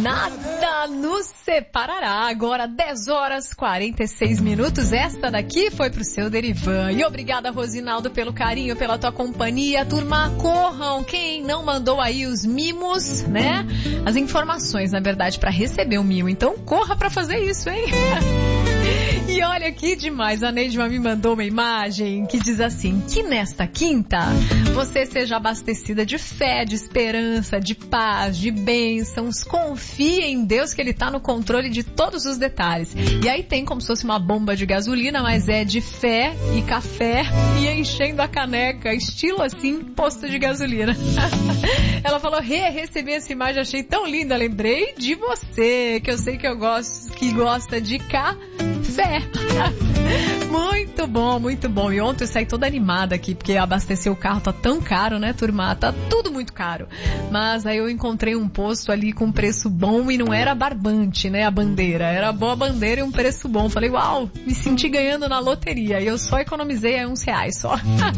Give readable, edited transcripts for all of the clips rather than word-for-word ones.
Nada nos separará. Agora 10 horas 46 minutos. Esta daqui foi pro seu Derivan. E obrigada, Rosinaldo, pelo carinho, pela tua companhia. Turma, corram. Quem não mandou aí os mimos, né? As informações, na verdade, para receber o mimo. Então corra para fazer isso, hein? E olha que demais, a Neidma me mandou uma imagem que diz assim: que nesta quinta você seja abastecida de fé, de esperança, de paz, de bênçãos. Confie em Deus que Ele está no controle de todos os detalhes. E aí tem como se fosse uma bomba de gasolina, mas é de fé e café e enchendo a caneca, estilo assim, posto de gasolina. Ela falou: recebi essa imagem, achei tão linda, lembrei de você, que eu sei que eu gosto, que gosta de café. Muito bom, muito bom. E ontem eu saí toda animada aqui, porque abastecer o carro tá tão caro, né, turma? Tá tudo muito caro. Mas aí eu encontrei um posto ali com preço bom e não era barbante, né, a bandeira. Era boa bandeira e um preço bom. Falei, uau, me senti ganhando na loteria. E eu só economizei aí R$1 só.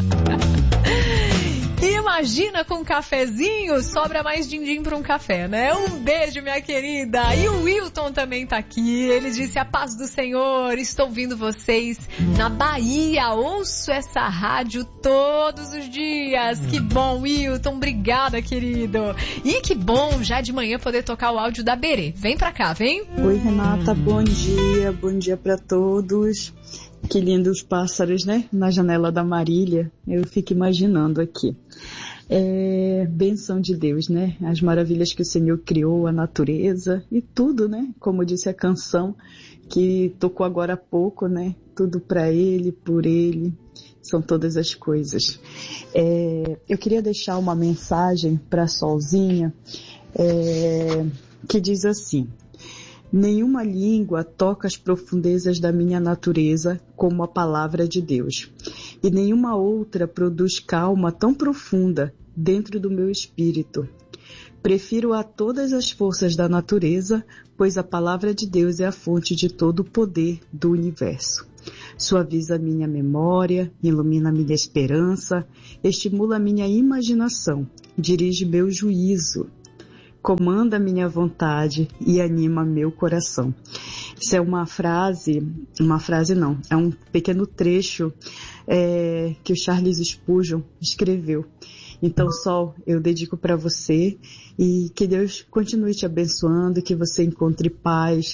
Imagina, com um cafezinho, sobra mais din-din para um café, né? Um beijo, minha querida. E o Wilton também tá aqui. Ele disse: a paz do Senhor, estou ouvindo vocês na Bahia. Ouço essa rádio todos os dias. Que bom, Wilton. Obrigada, querido. E que bom já de manhã poder tocar o áudio da Berê. Vem pra cá, vem. Oi, Renata. Bom dia para todos. Que lindos pássaros, né? Na janela da Marília. Eu fico imaginando aqui. Bênção de Deus, né? As maravilhas que o Senhor criou, a natureza e tudo, né? Como disse a canção que tocou agora há pouco, né? Tudo para Ele, por Ele, são todas as coisas. Eu queria deixar uma mensagem para a Solzinha, que diz assim: nenhuma língua toca as profundezas da minha natureza como a palavra de Deus, e nenhuma outra produz calma tão profunda dentro do meu espírito. Prefiro a todas as forças da natureza, pois a palavra de Deus é a fonte de todo o poder do universo. Suaviza minha memória, ilumina minha esperança, estimula minha imaginação, dirige meu juízo, comanda minha vontade e anima meu coração. Isso é uma frase não, é um pequeno trecho que o Charles Spurgeon escreveu. Então, Sol, eu dedico para você e que Deus continue te abençoando, que você encontre paz,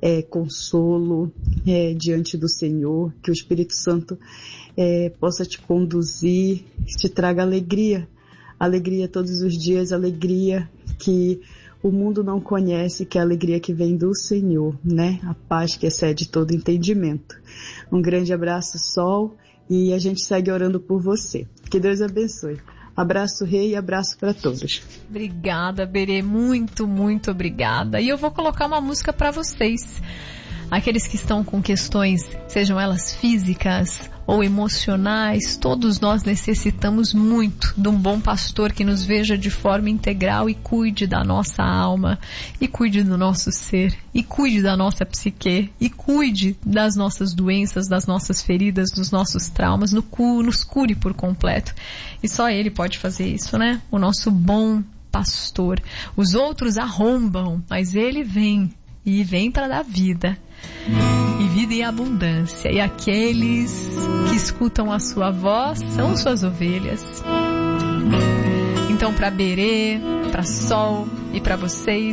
consolo diante do Senhor, que o Espírito Santo possa te conduzir, te traga alegria todos os dias, alegria que o mundo não conhece, que é a alegria que vem do Senhor, né? A paz que excede todo entendimento. Um grande abraço, Sol, e a gente segue orando por você. Que Deus abençoe. Abraço, Rei, e abraço para todos. Obrigada, Berê, muito, muito obrigada. E eu vou colocar uma música para vocês. Aqueles que estão com questões, sejam elas físicas ou emocionais, todos nós necessitamos muito de um bom pastor que nos veja de forma integral e cuide da nossa alma, e cuide do nosso ser, e cuide da nossa psique, e cuide das nossas doenças, das nossas feridas, dos nossos traumas, nos cure por completo. E só Ele pode fazer isso, né? O nosso bom pastor. Os outros arrombam, mas Ele vem. E vem para dar vida, e vida em abundância. E aqueles que escutam a sua voz são suas ovelhas. Então, para Berê, para Sol e para vocês,